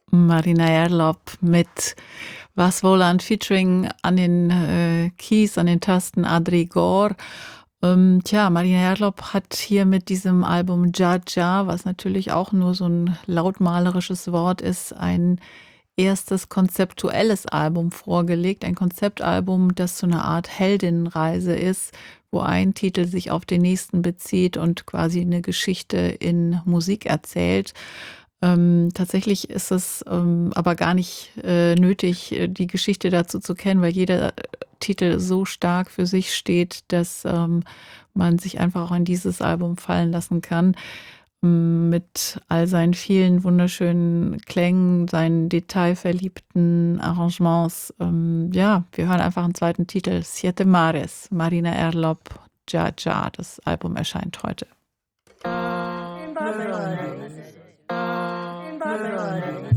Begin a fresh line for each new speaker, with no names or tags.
Marina Erlop mit Was Wohlan featuring an den Keys, an den Tasten Adri Gor. Marina Erlop hat hier mit diesem Album Ja Ja, was natürlich auch nur so ein lautmalerisches Wort ist, ein erstes konzeptuelles Album vorgelegt. Ein Konzeptalbum, das so eine Art Heldinnenreise ist, wo ein Titel sich auf den nächsten bezieht und quasi eine Geschichte in Musik erzählt. Tatsächlich ist es aber gar nicht nötig, die Geschichte dazu zu kennen, weil jeder Titel so stark für sich steht, dass man sich einfach auch in dieses Album fallen lassen kann. Mit all seinen vielen wunderschönen Klängen, seinen detailverliebten Arrangements. Wir hören einfach einen zweiten Titel, Siete Mares, Marina Erlop, Ja Ja. Das Album erscheint heute.
In Barcelona.